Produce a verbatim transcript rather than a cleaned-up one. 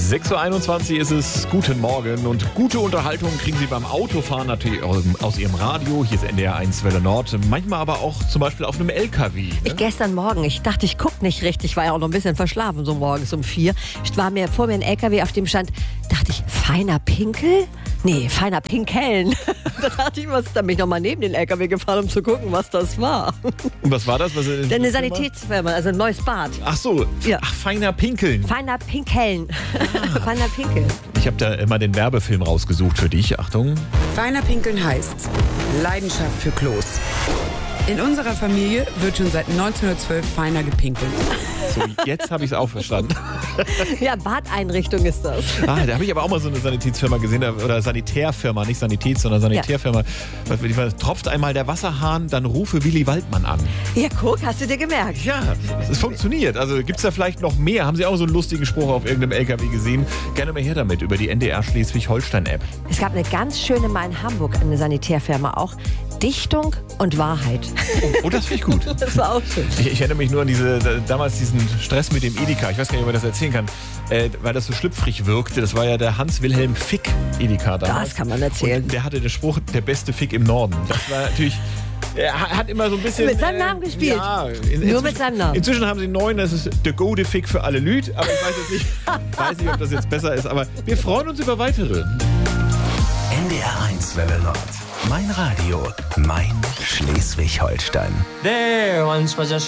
sechs Uhr einundzwanzig ist es. Guten Morgen und gute Unterhaltung kriegen Sie beim Autofahren natürlich aus Ihrem Radio. Hier ist N D R eins Welle Nord. Manchmal aber auch zum Beispiel auf einem L K W. Ne? Ich gestern Morgen, ich dachte, ich gucke nicht richtig. Ich war ja auch noch ein bisschen verschlafen, so morgens um vier. Ich war mir vor mir ein L K W, auf dem stand, dachte ich, feiner Pinkel? Nee, feiner Pinkeln. Da dachte ich, was, dann bin ich nochmal neben den L K W gefahren, um zu gucken, was das war. Und was war das? Was Eine Sanitätsfirma, also ein neues Bad. Ach so, ja. Ach, feiner Pinkeln. Feiner Pinkeln. Ah. Feiner Pinkeln. Ich habe da immer den Werbefilm rausgesucht für dich. Achtung. Feiner Pinkeln heißt Leidenschaft für Klos. In unserer Familie wird schon seit neunzehnhundertzwölf feiner gepinkelt. So, jetzt habe ich es auch verstanden. Ja, Badeinrichtung ist das. Ah, da habe ich aber auch mal so eine Sanitätsfirma gesehen, oder Sanitärfirma, nicht Sanitäts, sondern Sanitärfirma. Ja. Tropft einmal der Wasserhahn, dann rufe Willy Waldmann an. Ja, guck, hast du dir gemerkt. Ja, es funktioniert. Also gibt es da vielleicht noch mehr? Haben Sie auch so einen lustigen Spruch auf irgendeinem L K W gesehen? Gerne mal her damit über die N D R Schleswig-Holstein-App. Es gab eine ganz schöne mal in Hamburg, eine Sanitärfirma auch. Dichtung und Wahrheit. Oh, oh das finde ich gut. Das war auch schön. Ich, ich erinnere mich nur an diese, damals diesen Stress mit dem Edeka. Ich weiß gar nicht, ob man das erzählen kann, äh, weil das so schlüpfrig wirkte. Das war ja der Hans-Wilhelm Fick Edeka damals. Das kann man erzählen. Und der hatte den Spruch, der beste Fick im Norden. Das war natürlich... Er hat immer so ein bisschen... Mit seinem äh, Namen gespielt. Ja, in, nur mit seinem Namen. Inzwischen haben sie einen neuen, das ist der gute Fick für alle Lüd. Aber ich weiß jetzt nicht, weiß nicht, ob das jetzt besser ist. Aber wir freuen uns über weitere. N D R eins Welle Nord. Mein Radio, mein Schleswig-Holstein. There once was a